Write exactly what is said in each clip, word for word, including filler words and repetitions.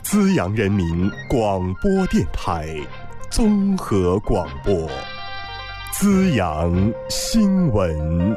资阳人民广播电台综合广播，资阳新闻。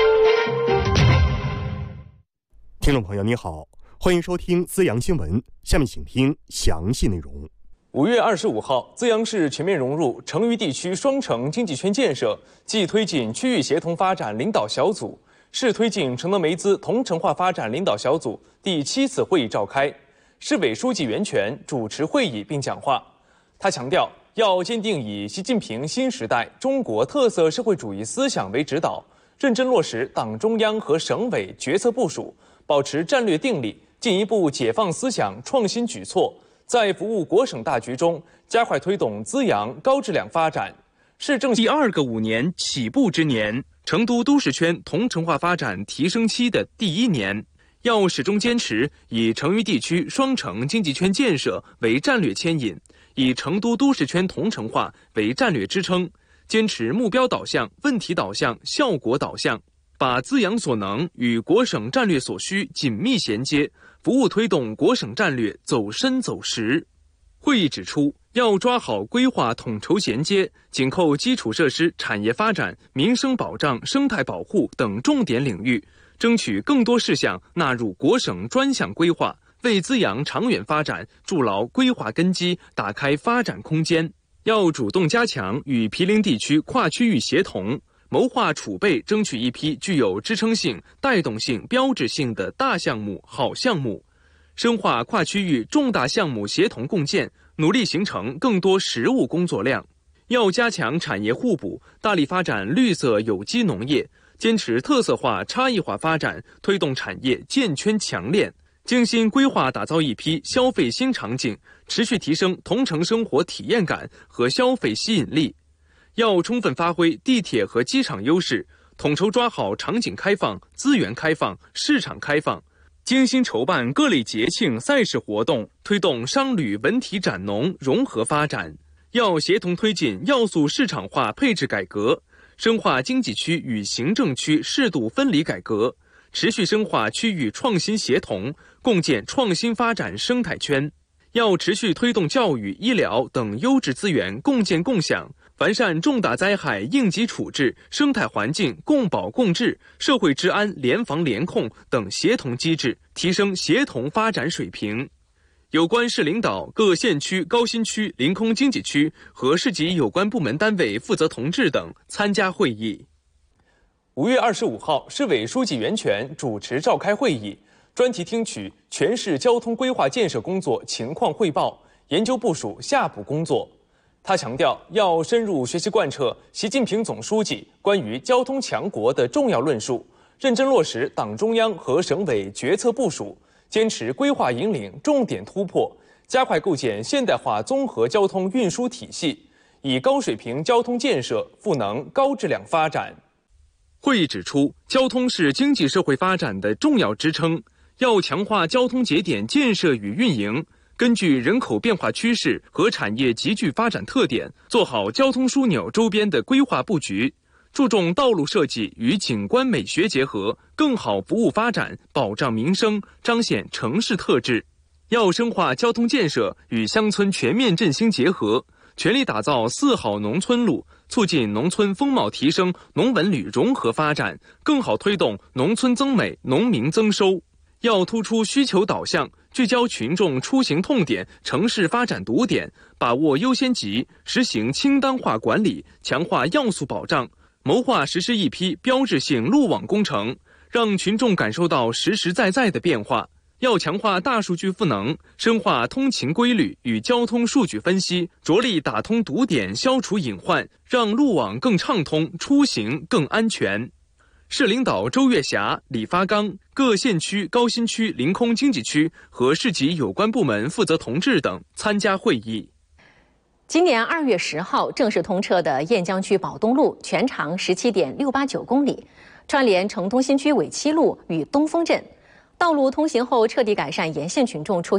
听众朋友您好，欢迎收听资阳新闻，下面请听详细内容。 五月二十五号，资阳市全面融入成渝地区双城经济圈建设暨推进区域协同发展领导小组市推进承德梅资同城化发展领导小组第七次会议召开，市委书记袁泉主持会议并讲话。他强调，要坚定以习近平新时代中国特色社会主义思想为指导，认真落实党中央和省委决策部署，保持战略定力，进一步解放思想创新举措，在服务国省大局中加快推动资阳高质量发展。市政第二个五年起步之年，成都都市圈同城化发展提升期的第一年，要始终坚持以成渝地区双城经济圈建设为战略牵引，以成都都市圈同城化为战略支撑，坚持目标导向、问题导向、效果导向，把资阳所能与国省战略所需紧密衔接，服务推动国省战略走深走实。会议指出，要抓好规划统筹衔接、紧扣基础设施产业发展、民生保障、生态保护等重点领域，争取更多事项纳入国省专项规划，为资阳长远发展筑牢规划根基，打开发展空间。要主动加强与毗邻地区跨区域协同，谋划储备争取一批具有支撑性、带动性、标志性的大项目、好项目，深化跨区域重大项目协同共建，努力形成更多实务工作量。要加强产业互补，大力发展绿色有机农业，坚持特色化、差异化发展，推动产业建圈强链，精心规划打造一批消费新场景，持续提升同城生活体验感和消费吸引力。要充分发挥地铁和机场优势，统筹抓好场景开放、资源开放、市场开放，精心筹办各类节庆赛事活动，推动商旅文体展农融合发展。要协同推进要素市场化配置改革，深化经济区与行政区适度分离改革，持续深化区域创新协同，共建创新发展生态圈。要持续推动教育、医疗等优质资源共建共享，完善重大灾害应急处置、生态环境共保共治、社会治安联防联控等协同机制，提升协同发展水平。有关市领导、各县区、高新区、临空经济区和市级有关部门单位负责同志等参加会议。五月二十五号，市委书记袁泉主持召开会议，专题听取全市交通规划建设工作情况汇报，研究部署下步工作。他强调，要深入学习贯彻习近平总书记关于交通强国的重要论述，认真落实党中央和省委决策部署，坚持规划引领重点突破，加快构建现代化综合交通运输体系，以高水平交通建设赋能高质量发展。会议指出，交通是经济社会发展的重要支撑，要强化交通节点建设与运营，根据人口变化趋势和产业集聚发展特点，做好交通枢纽周边的规划布局，注重道路设计与景观美学结合，更好服务发展，保障民生，彰显城市特质。要深化交通建设与乡村全面振兴结合，全力打造四好农村路，促进农村风貌提升、农文旅融合发展，更好推动农村增美、农民增收。要突出需求导向，聚焦群众出行痛点、城市发展堵点，把握优先级，实行清单化管理，强化要素保障，谋划实施一批标志性路网工程，让群众感受到实实在在的变化。要强化大数据赋能，深化通勤规律与交通数据分析，着力打通堵点，消除隐患，让路网更畅通，出行更安全。市领导周月霞、李发刚、各县区、高新区、临空经济区和市级有关部门负责同志等参加会议。 今年二月十号正式通车的雁江区宝东路，全长十七点六八九公里，串联城东新区纬七路与东风镇。道路通行后彻底改善沿线群众出行